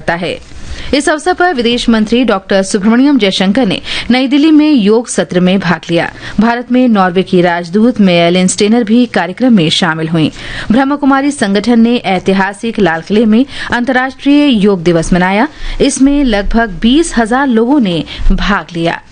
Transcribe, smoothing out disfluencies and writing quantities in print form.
करता है। इस अवसर पर विदेश मंत्री डॉक्टर सुब्रमण्यम जयशंकर ने नई दिल्ली में योग सत्र में भाग लिया। भारत में नॉर्वे की राजदूत मेयरलिन स्टेनर भी कार्यक्रम में शामिल हुई। ब्रह्मकुमारी संगठन ने ऐतिहासिक लाल किले में अंतर्राष्ट्रीय योग दिवस मनाया। इसमें लगभग 20,000 लोगों ने भाग लिया।